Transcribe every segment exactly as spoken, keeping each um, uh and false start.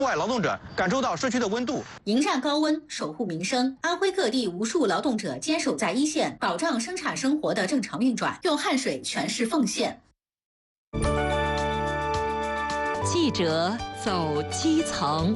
户外劳动者感受到社区的温度， 迎战高温，守护民生。安徽各地无数劳动者坚守在一线，保障生产生活的正常运转，用汗水诠释奉献。 记者走基层。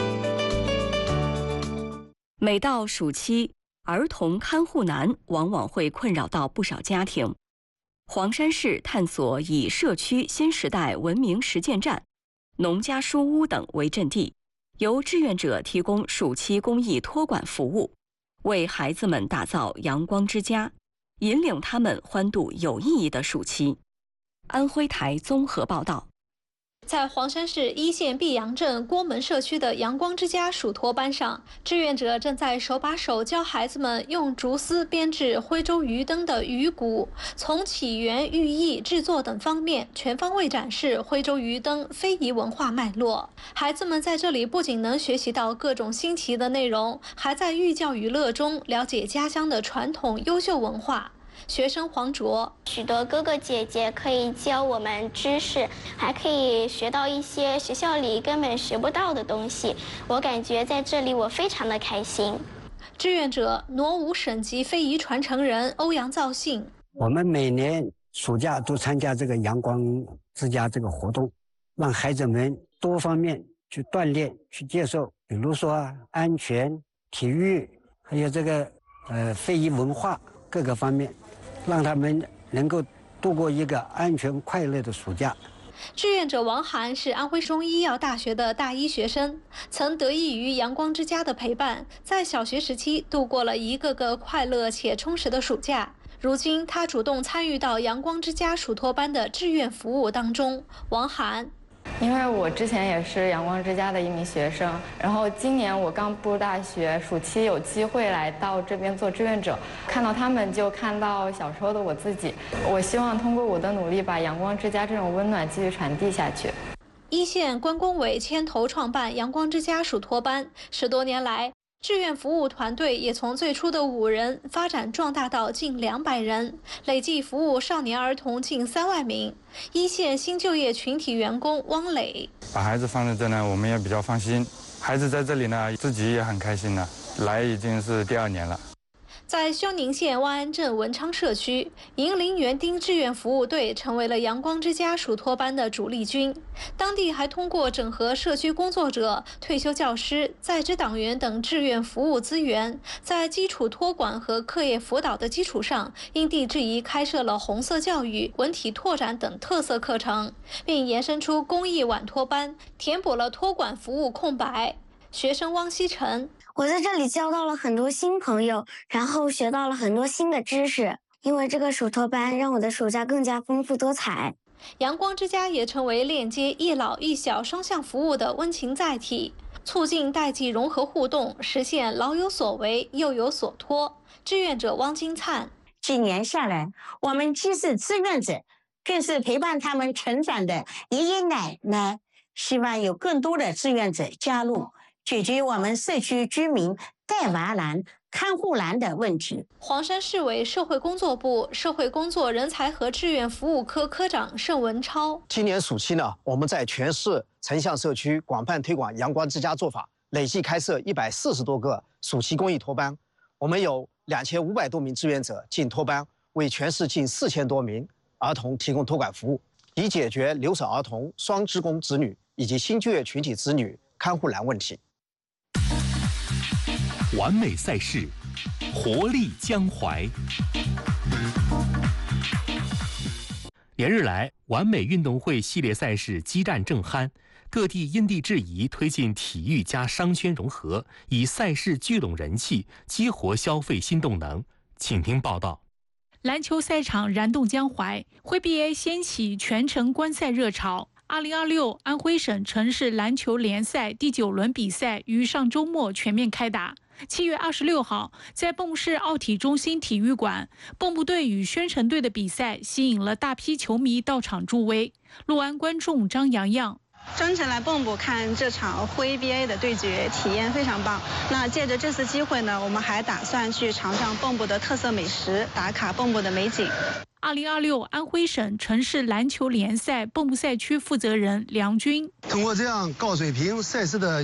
每到暑期，儿童看护难往往会困扰到不少家庭。黄山市探索以社区新时代文明实践站、农家书屋等为阵地，由志愿者提供暑期公益托管服务，为孩子们打造阳光之家，引领他们欢度有意义的暑期。安徽台综合报道。 在黄山市一线碧阳镇郭门社区的阳光之家暑托班上，志愿者正在手把手教孩子们用竹丝编制徽州鱼灯的鱼骨，从起源、寓意、制作等方面全方位展示徽州鱼灯非遗文化脉络。孩子们在这里不仅能学习到各种新奇的内容，还在寓教于乐中了解家乡的传统优秀文化。学生黄卓， 许多哥哥姐姐可以教我们知识，还可以学到一些学校里根本学不到的东西。我感觉在这里我非常的开心。 志愿者挪武省级非遗传承人欧阳造信， 我们每年暑假都参加这个阳光之家这个活动，让孩子们多方面去锻炼、去接受，比如说安全、体育，还有这个呃非遗文化各个方面。让他们能够度过一个安全快乐的暑假。 志愿者王涵是安徽中医药大学的大一学生，曾得益于阳光之家的陪伴，在小学时期度过了一个个快乐且充实的暑假。如今他主动参与到阳光之家暑托班的志愿服务当中。王涵， 因为我之前也是阳光之家的一名学生，然后今年我刚步入大学，暑期有机会来到这边做志愿者，看到他们就看到小时候的我自己。我希望通过我的努力，把阳光之家这种温暖继续传递下去。 一线关工委牵头创办阳光之家暑托班，十多年来，志愿服务团队也从最初的五人发展壮大到近两百人，累计服务少年儿童近三万名。一线新就业群体员工汪磊， 把孩子放在这呢，我们也比较放心。孩子在这里呢，自己也很开心了。来已经是第二年了。 在休宁县万安镇文昌社区，银陵园丁志愿服务队成为了阳光之家暑托班的主力军。当地还通过整合社区工作者、退休教师、在职党员等志愿服务资源，在基础托管和课业辅导的基础上，因地制宜开设了红色教育、文体拓展等特色课程，并延伸出公益晚托班，填补了托管服务空白。学生汪希晨， 我在这里交到了很多新朋友，然后学到了很多新的知识。因为这个暑托班让我的暑假更加丰富多彩。 阳光之家也成为链接一老一小双向服务的温情载体，促进代际融合互动，实现老有所为，幼有所托。志愿者汪金灿， 几年下来，我们既是志愿者，更是陪伴他们成长的爷爷奶奶。希望有更多的志愿者加入，解决我们社区居民带娃难、看护难的问题。 黄山市委社会工作部社会工作人才和志愿服务科科长盛文超， 今年暑期呢，我们在全市城乡社区广泛推广阳光之家做法，累计开设一百四十多个暑期公益托班，我们有两千五百多名志愿者进托班，为全市近四千多名儿童提供托管服务，以解决留守儿童、双职工子女以及新就业群体子女看护难问题。 完美赛事，活力江淮。连日来，完美运动会系列赛事激战正酣，各地因地制宜推进体育加商圈融合，以赛事聚拢人气，激活消费新动能。请听报道。 篮球赛场燃动江淮，徽 B A 掀起全城观赛热潮。二零二六安徽省城市篮球联赛第九轮比赛于上周末全面开打。七月二十六号，在蚌埠市奥体中心体育馆，蚌埠队与宣城队的比赛吸引了大批球迷到场助威。陆安观众张洋洋， 专程来蚌埠看这场徽 B A 的对决，体验非常棒。那借着这次机会呢，我们还打算去尝尝蚌埠的特色美食，打卡蚌埠的美景。 二零二六安徽省城市篮球联赛蚌埠赛区负责人梁军。 通过这样高水平赛事的